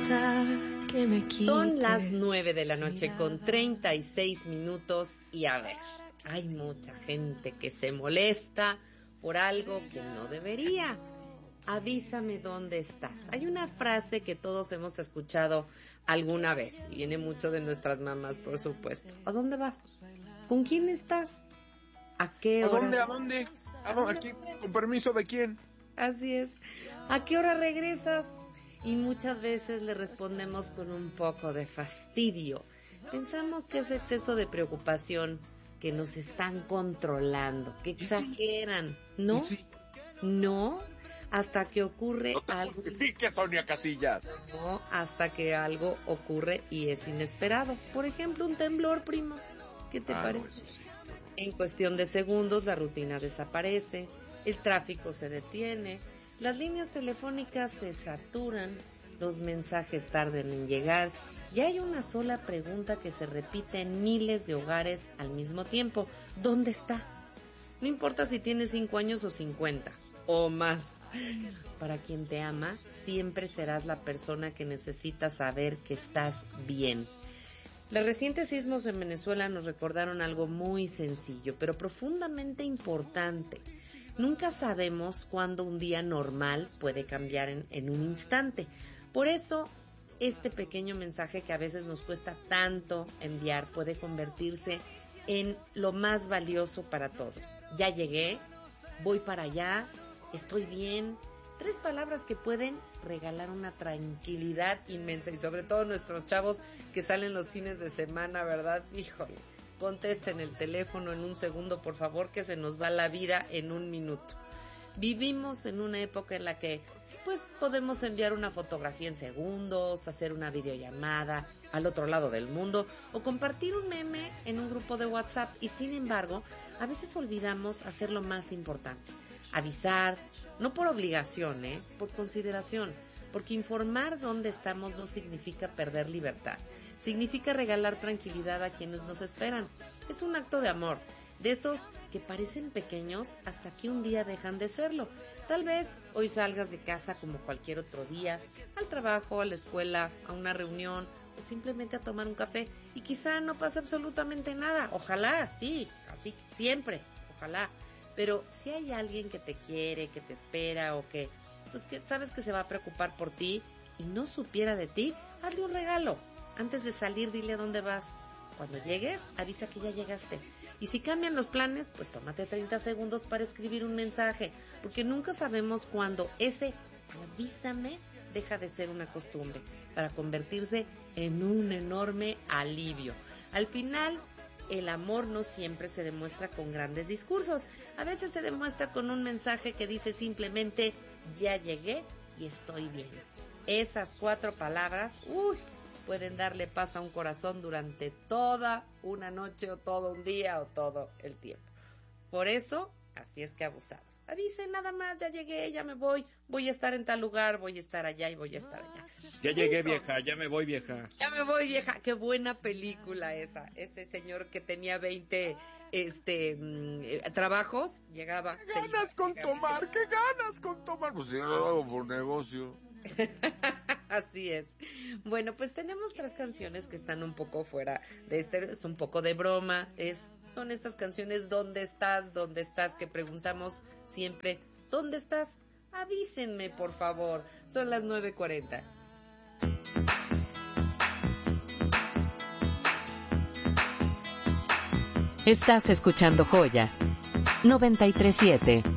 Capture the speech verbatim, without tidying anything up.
importa que me quites. Son las nueve de la noche con treinta y seis minutos y a ver, hay mucha gente que se molesta por algo que no debería. Avísame dónde estás. Hay una frase que todos hemos escuchado alguna vez y viene mucho de nuestras mamás, por supuesto. ¿A dónde vas? ¿Con quién estás? ¿A qué hora? ¿A dónde? ¿A dónde? ¿A dónde? Aquí, ¿con permiso de quién? Así es. ¿A qué hora regresas? Y muchas veces le respondemos con un poco de fastidio. Pensamos que es exceso de preocupación, que nos están controlando, que exageran. ¿No? Sí. No, hasta que ocurre no te algo. justifiques, Sonia Casillas. No, hasta que algo ocurre y es inesperado. Por ejemplo, un temblor, primo. ¿Qué te ah, parece? No, sí. En cuestión de segundos la rutina desaparece, el tráfico se detiene, las líneas telefónicas se saturan, los mensajes tardan en llegar y hay una sola pregunta que se repite en miles de hogares al mismo tiempo. ¿Dónde está? No importa si tienes cinco años o cincuenta o más. Para quien te ama, siempre serás la persona que necesita saber que estás bien. Los recientes sismos en Venezuela nos recordaron algo muy sencillo, pero profundamente importante. Nunca sabemos cuándo un día normal puede cambiar en, en un instante. Por eso, este pequeño mensaje que a veces nos cuesta tanto enviar puede convertirse en lo más valioso para todos. Ya llegué, voy para allá, estoy bien. Tres palabras que pueden regalar una tranquilidad inmensa y sobre todo nuestros chavos que salen los fines de semana, ¿verdad? Híjole, contesten el teléfono en un segundo, por favor, que se nos va la vida en un minuto. Vivimos en una época en la que, pues, podemos enviar una fotografía en segundos, hacer una videollamada al otro lado del mundo o compartir un meme en un grupo de WhatsApp y, sin embargo, a veces olvidamos hacer lo más importante. Avisar, no por obligación, ¿eh? Por consideración, porque informar dónde estamos no significa perder libertad, significa regalar tranquilidad a quienes nos esperan. Es un acto de amor, de esos que parecen pequeños hasta que un día dejan de serlo. Tal vez hoy salgas de casa como cualquier otro día, al trabajo, a la escuela, a una reunión o simplemente a tomar un café y quizá no pase absolutamente nada. Ojalá, sí, así siempre, ojalá. Pero si hay alguien que te quiere, que te espera o que, pues que sabes que se va a preocupar por ti y no supiera de ti, hazle un regalo. Antes de salir, dile a dónde vas. Cuando llegues, avisa que ya llegaste. Y si cambian los planes, pues tómate treinta segundos para escribir un mensaje, porque nunca sabemos cuándo ese avísame deja de ser una costumbre para convertirse en un enorme alivio. Al final, el amor no siempre se demuestra con grandes discursos. A veces se demuestra con un mensaje que dice simplemente, ya llegué y estoy bien. Esas cuatro palabras, uy, pueden darle paz a un corazón durante toda una noche o todo un día o todo el tiempo. Por eso, así es que abusados. Avisen nada más, ya llegué, ya me voy, voy a estar en tal lugar, voy a estar allá y voy a estar allá. Ya llegué, vieja, ya me voy, vieja. Ya me voy, vieja. Qué buena película esa. Ese señor que tenía veinte este mmm, trabajos, llegaba. ¿Qué ganas iba, con llegaba, tomar? ¿Qué ganas con tomar? Pues si no lo hago por negocio. Así es. Bueno, pues tenemos tres canciones que están un poco fuera de este, es un poco de broma, es son estas canciones ¿dónde estás? ¿Dónde estás? Que preguntamos siempre, ¿dónde estás? Avísenme, por favor. Son las nueve cuarenta. Estás escuchando Joya noventa y tres punto siete.